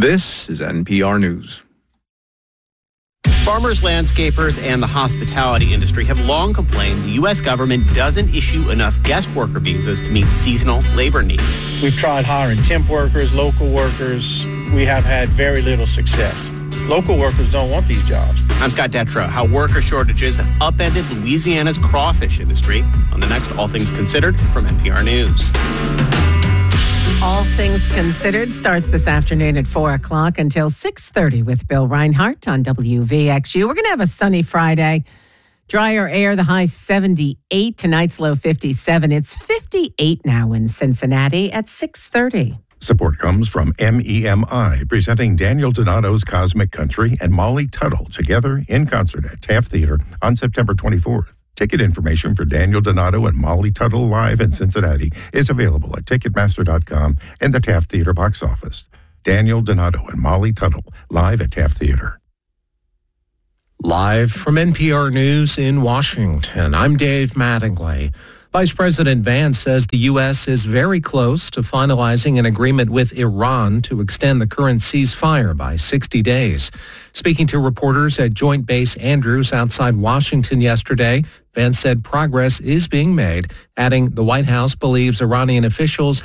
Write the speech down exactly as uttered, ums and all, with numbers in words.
This is N P R News. Farmers, landscapers, and the hospitality industry have long complained the U S government doesn't issue enough guest worker visas to meet seasonal labor needs. We've tried hiring temp workers, local workers. We have had very little success. Local workers don't want these jobs. I'm Scott Detrow. How worker shortages have upended Louisiana's crawfish industry on the next All Things Considered from N P R News. All Things Considered starts this afternoon at four o'clock until six thirty with Bill Reinhart on W V X U. We're going to have a sunny Friday. Drier air, the high seventy-eight. Tonight's low fifty-seven. It's fifty-eight now in Cincinnati at six thirty. Support comes from M E M I, presenting Daniel Donato's Cosmic Country and Molly Tuttle together in concert at Taft Theater on September twenty-fourth. Ticket information for Daniel Donato and Molly Tuttle live in Cincinnati is available at Ticketmaster dot com and the Taft Theater box office. Daniel Donato and Molly Tuttle live at Taft Theater. Live from N P R News in Washington, I'm Dave Mattingly. Vice President Vance says the U S is very close to finalizing an agreement with Iran to extend the current ceasefire by sixty days. Speaking to reporters at Joint Base Andrews outside Washington yesterday, Vance said progress is being made, adding the White House believes Iranian officials